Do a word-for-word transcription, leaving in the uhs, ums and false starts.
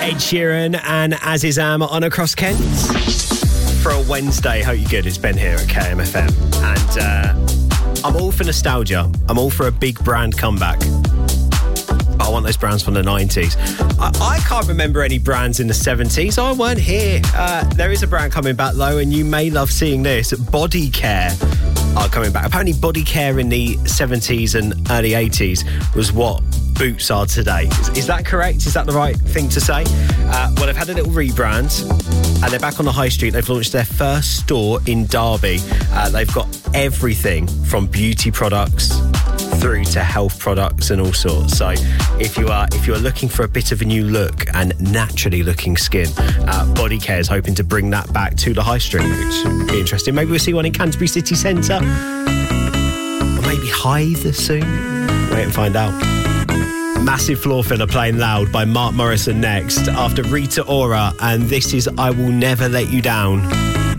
Ed Sheeran and Azizam on Across Kent for a Wednesday. Hope you're good. It's Ben here at K M F M, and uh, I'm all for nostalgia. I'm all for a big brand comeback. But I want those brands from the nineties. I, I can't remember any brands in the seventies. I weren't here. Uh, there is a brand coming back though, and you may love seeing this. Body Care are coming back. Apparently Body Care in the seventies and early eighties was what Boots are today. Is, is that correct? Is that the right thing to say? Uh, well, they've had a little rebrand and they're back on the high street. They've launched their first store in Derby. Uh, they've got everything from beauty products through to health products and all sorts. So if you are if you're looking for a bit of a new look and naturally looking skin, uh, Body Care is hoping to bring that back to the high street, which would be interesting. Maybe we'll see one in Canterbury City Centre, or maybe Hythe soon. Wait and find out. Massive Floor Filler playing loud by Mark Morrison next after Rita Ora, and this is I Will Never Let You Down.